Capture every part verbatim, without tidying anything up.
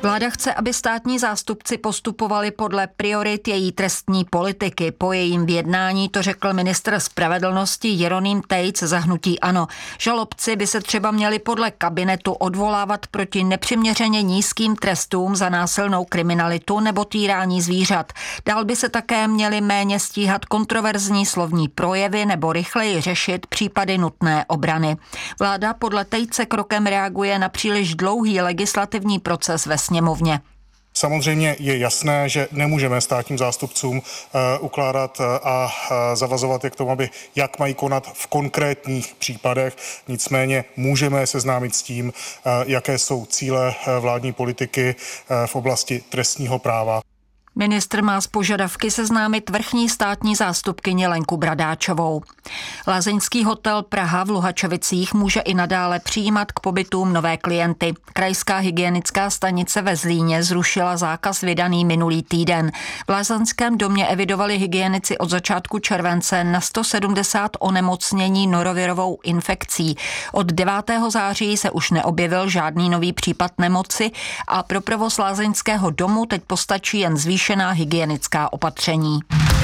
Vláda chce, aby státní zástupci postupovali podle priorit její trestní politiky. Po jejím vyjednání to řekl ministr spravedlnosti Jeroným Tejc za hnutí ANO. Žalobci by se třeba měli podle kabinetu odvolávat proti nepřiměřeně nízkým trestům za násilnou kriminalitu nebo týrání zvířat. Dál by se také měli méně stíhat kontroverzní slovní projevy nebo rychleji řešit případy nutné obrany. Vláda podle Tejce krokem reaguje na příliš dlouhý legislativní proces ve sněmovně. Samozřejmě je jasné, že nemůžeme státním zástupcům uh, ukládat uh, a uh, zavazovat je k tomu, aby jak mají konat v konkrétních případech. Nicméně můžeme seznámit s tím, uh, jaké jsou cíle uh, vládní politiky uh, v oblasti trestního práva. Ministr má z požadavky seznámit vrchní státní zástupkyni Lenku Bradáčovou. Lázeňský hotel Praha v Luhačovicích může i nadále přijímat k pobytům nové klienty. Krajská hygienická stanice ve Zlíně zrušila zákaz vydaný minulý týden. V lázeňském domě evidovali hygienici od začátku července na sto sedmdesát onemocnění norovirovou infekcí. Od devátého září se už neobjevil žádný nový případ nemoci a pro provoz lázeňského domu teď postačí jen zvýšení hygienická opatření.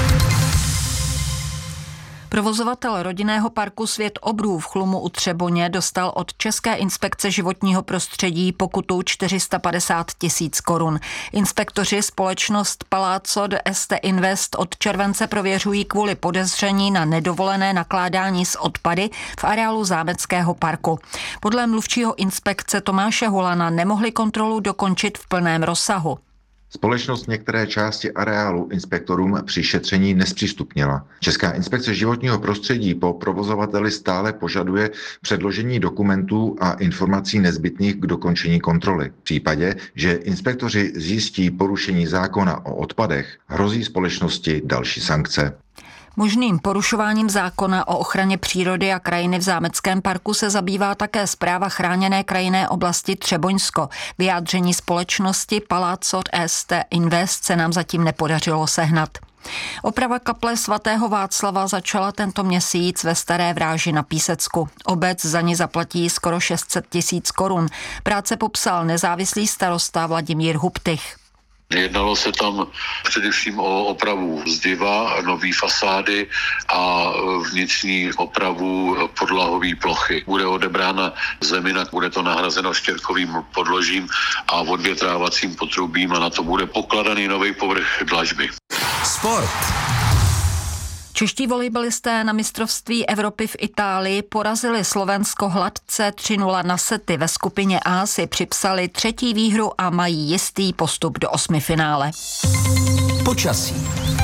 Provozovatel rodinného parku Svět obrů v Chlumu u Třeboně dostal od České inspekce životního prostředí pokutu čtyři sta padesát tisíc korun. Inspektoři společnost Palazzo d'Este Invest od července prověřují kvůli podezření na nedovolené nakládání s odpady v areálu zámeckého parku. Podle mluvčího inspekce Tomáše Hulana nemohli kontrolu dokončit v plném rozsahu. Společnost některé části areálu inspektorům při šetření nezpřístupnila. Česká inspekce životního prostředí po provozovateli stále požaduje předložení dokumentů a informací nezbytných k dokončení kontroly. V případě, že inspektoři zjistí porušení zákona o odpadech, hrozí společnosti další sankce. Možným porušováním zákona o ochraně přírody a krajiny v zámeckém parku se zabývá také Správa chráněné krajinné oblasti Třeboňsko. Vyjádření společnosti Palazzo d'Este Invest se nám zatím nepodařilo sehnat. Oprava kaple svatého Václava začala tento měsíc ve Staré Vráži na Písecku. Obec za ní zaplatí skoro šest set tisíc korun. Práce popsal nezávislý starosta Vladimír Hubtych. Jednalo se tam především o opravu zdiva, nový fasády a vnitřní opravu podlahové plochy. Bude odebrána zemina, bude to nahrazeno štěrkovým podložím a odvětrávacím potrubím a na to bude pokladaný nový povrch dlažby. Sport. Čeští volejbalisté na mistrovství Evropy v Itálii porazili Slovensko hladce tři nula na sety. Ve skupině A si připsali třetí výhru a mají jistý postup do osmifinále. Počasí.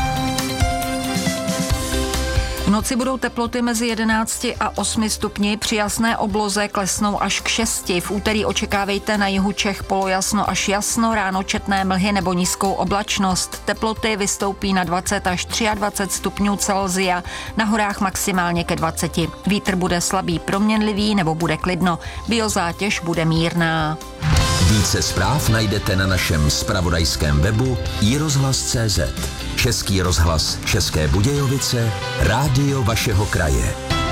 V noci budou teploty mezi jedenácti a osmi stupni, při jasné obloze klesnou až k šesti. V úterý očekávejte na jihu Čech polojasno až jasno, ráno četné mlhy nebo nízkou oblačnost. Teploty vystoupí na dvacet až dvacet tři stupňů Celsia, na horách maximálně ke dvaceti. Vítr bude slabý proměnlivý nebo bude klidno, biozátěž bude mírná. Více zpráv najdete na našem zpravodajském webu i rozhlas tečka cé zet. Český rozhlas České Budějovice, rádio vašeho kraje.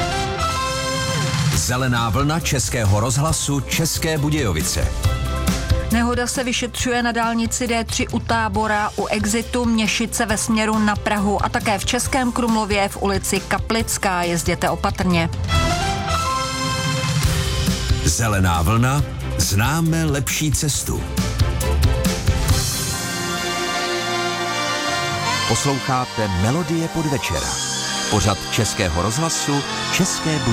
Zelená vlna Českého rozhlasu České Budějovice. Nehoda se vyšetřuje na dálnici D tři u Tábora, u exitu Měšice ve směru na Prahu a také v Českém Krumlově v ulici Kaplická. Jezděte opatrně. Zelená vlna, známe lepší cestu. Posloucháte Melodie podvečera. Pořad Českého rozhlasu České Budějovice.